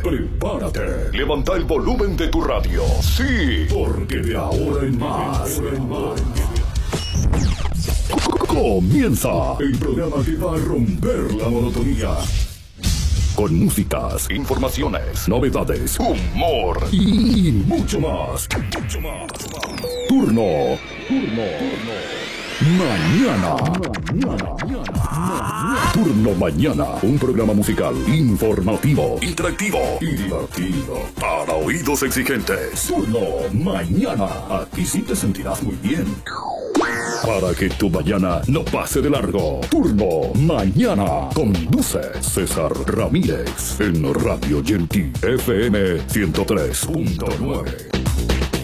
prepárate. Levanta el volumen de tu radio. Sí, porque de ahora en más comienza el programa que va a romper la monotonía. Con músicas, informaciones, novedades, humor y mucho más. Turno Mañana. Turno Mañana. Un programa musical, informativo, interactivo y divertido. Para oídos exigentes. Turno Mañana. Aquí sí te sentirás muy bien. Para que tu mañana no pase de largo. Turno Mañana. Conduce César Ramírez en Radio Gentil FM 103.9.